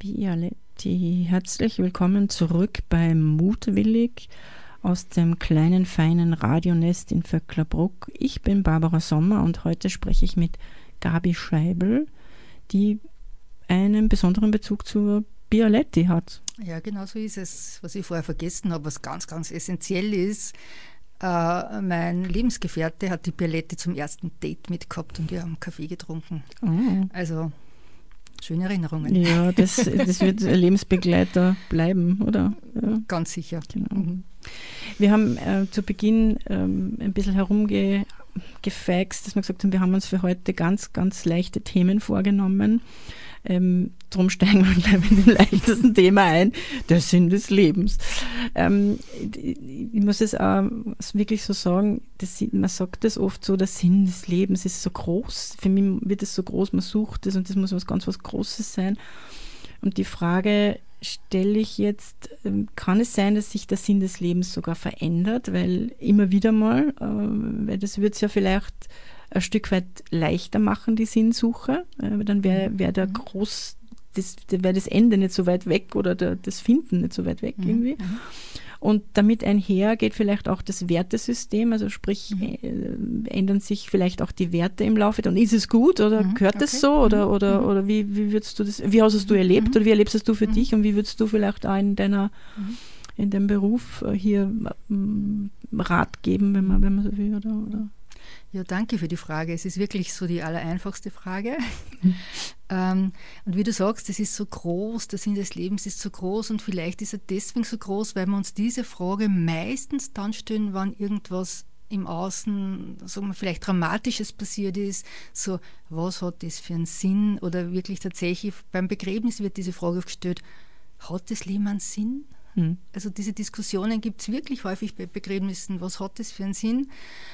Bialetti, herzlich willkommen zurück bei Mutwillig aus dem kleinen, feinen Radionest in Vöcklerbruck. Ich bin Barbara Sommer und heute spreche ich mit Gabi Scheibel, die einen besonderen Bezug zur Bialetti hat. Ja, genau so ist es. Was ich vorher vergessen habe, was ganz, ganz essentiell ist, mein Lebensgefährte hat die Bialetti zum ersten Date mitgehabt und wir haben Kaffee getrunken. Oh. Also schöne Erinnerungen. Ja, das wird Lebensbegleiter bleiben, oder? Ja. Ganz sicher. Genau. Mhm. Wir haben zu Beginn ein bisschen herumgefext, dass wir gesagt haben, wir haben uns für heute ganz, ganz leichte Themen vorgenommen. Darum steigen wir gleich mit dem leichtesten Thema ein, der Sinn des Lebens. Ich muss es auch wirklich so sagen, man sagt das oft so, der Sinn des Lebens ist so groß. Für mich wird es so groß, man sucht es und das muss was Großes sein. Und die Frage stelle ich jetzt, kann es sein, dass sich der Sinn des Lebens sogar verändert? Weil immer wieder mal, weil das wird es ja vielleicht ein Stück weit leichter machen, die Sinnsuche. Dann wäre das Ende nicht so weit weg oder das Finden nicht so weit weg irgendwie. Und damit einher geht vielleicht auch das Wertesystem, also sprich, ändern sich vielleicht auch die Werte im Laufe. Und ist es gut oder gehört das so? Oder wie würdest du das, wie hast es du erlebt oder wie erlebst es du für dich und wie würdest du vielleicht auch in deinem Beruf hier Rat geben, wenn man so will, oder? Ja, danke für die Frage. Es ist wirklich so die allereinfachste Frage. Und wie du sagst, es ist so groß, der Sinn des Lebens ist so groß und vielleicht ist er deswegen so groß, weil wir uns diese Frage meistens dann stellen, wenn irgendwas im Außen, sagen wir, vielleicht Dramatisches passiert ist, so, was hat das für einen Sinn? Oder wirklich tatsächlich beim Begräbnis wird diese Frage gestellt, hat das Leben einen Sinn? Also diese Diskussionen gibt es wirklich häufig bei Begräbnissen, was hat das für einen Sinn?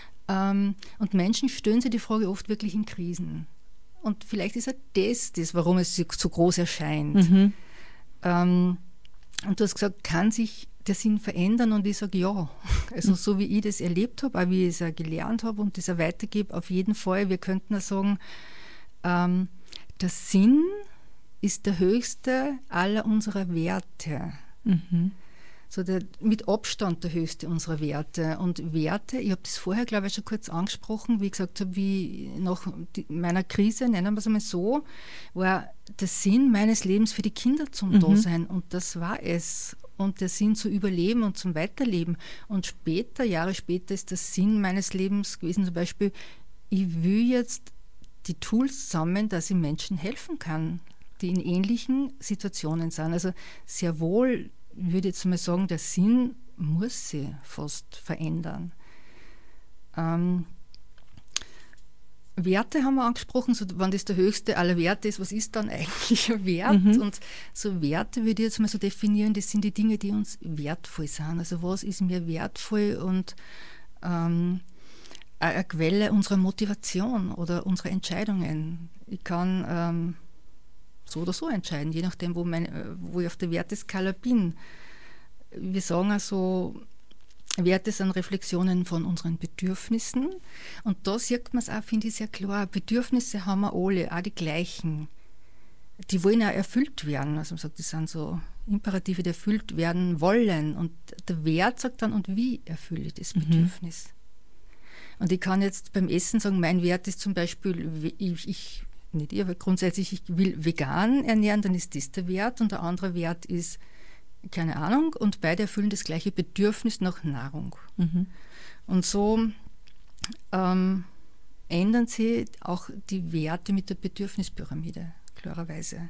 Und Menschen stellen sich die Frage oft wirklich in Krisen. Und vielleicht ist ja das, warum es so groß erscheint. Und du hast gesagt, kann sich der Sinn verändern? Und ich sage ja. Also so wie ich das erlebt habe, auch wie ich es auch gelernt habe und das auch weitergebe, auf jeden Fall. Wir könnten ja sagen, der Sinn ist der höchste aller unserer Werte. So mit Abstand der höchste unserer Werte. Und Werte, ich habe das vorher, glaube ich, schon kurz angesprochen, wie ich gesagt habe, wie nach meiner Krise, nennen wir es einmal so, war der Sinn meines Lebens für die Kinder zum Dasein. Und das war es. Und der Sinn zu überleben und zum Weiterleben. Und später, Jahre später, ist der Sinn meines Lebens gewesen, zum Beispiel, ich will jetzt die Tools sammeln, dass ich Menschen helfen kann, die in ähnlichen Situationen sind. Also sehr wohl, ich würde jetzt mal sagen, der Sinn muss sich fast verändern. Werte haben wir angesprochen, so, wenn das der höchste aller Werte ist, was ist dann eigentlich ein Wert? Und so Werte würde ich jetzt mal so definieren, das sind die Dinge, die uns wertvoll sind. Also was ist mir wertvoll und eine Quelle unserer Motivation oder unserer Entscheidungen. Ich kann so oder so entscheiden, je nachdem, wo ich auf der Werteskala bin. Wir sagen also, Werte sind Reflexionen von unseren Bedürfnissen. Und da sieht man es auch, finde ich, sehr klar. Bedürfnisse haben wir alle, auch die gleichen. Die wollen auch erfüllt werden. Also man sagt, das sind so Imperative, die erfüllt werden wollen. Und der Wert sagt dann, und wie erfülle ich das Bedürfnis? Und ich kann jetzt beim Essen sagen, mein Wert ist zum Beispiel, aber grundsätzlich, ich will vegan ernähren, dann ist das der Wert und der andere Wert ist, keine Ahnung, und beide erfüllen das gleiche Bedürfnis nach Nahrung. Und so ändern sich auch die Werte mit der Bedürfnispyramide, klarerweise.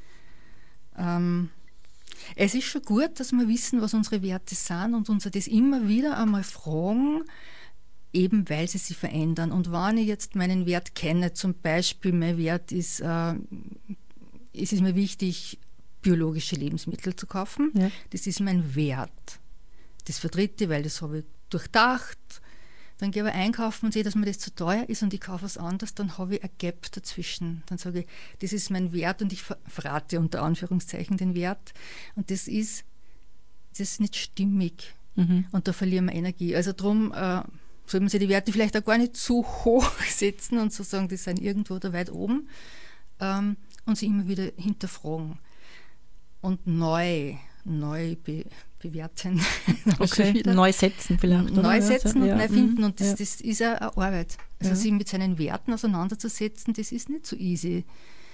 Es ist schon gut, dass wir wissen, was unsere Werte sind und uns das immer wieder einmal fragen, eben weil sie sich verändern. Und wenn ich jetzt meinen Wert kenne, zum Beispiel mein Wert ist, es ist mir wichtig, biologische Lebensmittel zu kaufen. Ja. Das ist mein Wert. Das vertritt ich, weil das habe ich durchdacht. Dann gehe ich einkaufen und sehe, dass mir das zu teuer ist und ich kaufe was anderes, dann habe ich ein Gap dazwischen. Dann sage ich, das ist mein Wert und ich verrate unter Anführungszeichen den Wert. Und das ist nicht stimmig. Und da verlieren wir Energie. Also darum soll man sich die Werte vielleicht auch gar nicht zu hoch setzen und so sagen, die sind irgendwo da weit oben und sie immer wieder hinterfragen. und neu bewerten. Okay, neu setzen vielleicht. Neu setzen und ja. neu finden. Und das ist ja eine Arbeit. Also sich mit seinen Werten auseinanderzusetzen, das ist nicht so easy.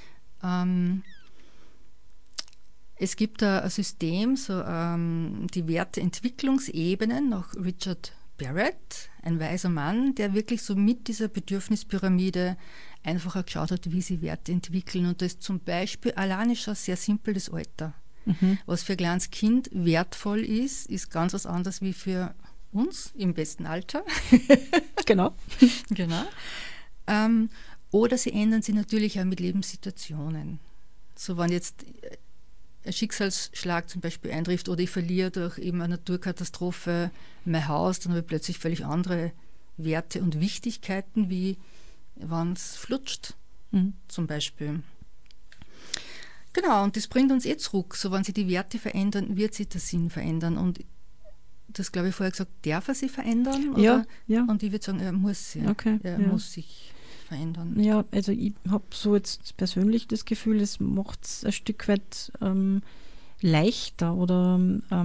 Es gibt ein System, die Werteentwicklungsebenen nach Richard Barrett, ein weiser Mann, der wirklich so mit dieser Bedürfnispyramide einfach geschaut hat, wie sie Werte entwickeln. Und das ist zum Beispiel alleine schon sehr simpel das Alter. Was für ein kleines Kind wertvoll ist ganz was anderes wie für uns im besten Alter. Genau. Genau. Oder sie ändern sich natürlich auch mit Lebenssituationen. So wenn jetzt ein Schicksalsschlag zum Beispiel eintrifft oder ich verliere durch eben eine Naturkatastrophe mein Haus, dann habe ich plötzlich völlig andere Werte und Wichtigkeiten, wie wenn es flutscht, zum Beispiel. Genau, und das bringt uns zurück. So, wenn sich die Werte verändern, wird sich der Sinn verändern. Und das, glaube ich, vorher gesagt, darf er sich verändern? Oder? Ja. Und ich würde sagen, er muss sich. Okay, er muss sich verändern. Ja, also ich habe so jetzt persönlich das Gefühl, es macht es ein Stück weit leichter oder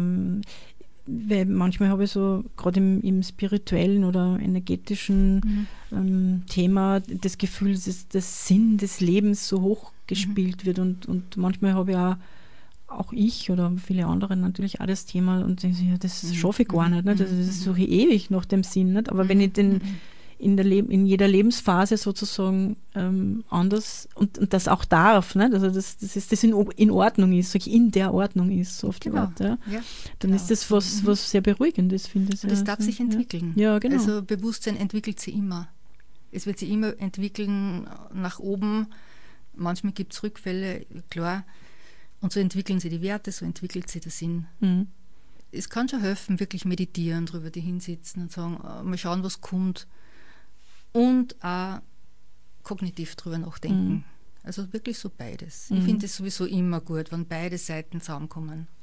weil manchmal habe ich so gerade im spirituellen oder energetischen Thema das Gefühl, dass der Sinn des Lebens so hoch gespielt wird und manchmal habe ich auch ich oder viele andere natürlich auch das Thema und denke, ja, das schaffe ich gar nicht, das suche ich ewig nach dem Sinn, nicht? Aber wenn ich den in jeder Lebensphase sozusagen anders und das auch darf, nicht? Also das in Ordnung ist, in der Ordnung ist, so auf die Art, ja. Dann ist das was sehr Beruhigendes, finde ich. Und das darf sich entwickeln. Ja, genau. Also Bewusstsein entwickelt sich immer. Es wird sich immer entwickeln nach oben. Manchmal gibt es Rückfälle, klar. Und so entwickeln sich die Werte, so entwickelt sich der Sinn. Es kann schon helfen, wirklich meditieren, drüber die hinsitzen und sagen, mal schauen, was kommt. Und auch kognitiv drüber nachdenken. Also wirklich so beides. Ich finde es sowieso immer gut, wenn beide Seiten zusammenkommen.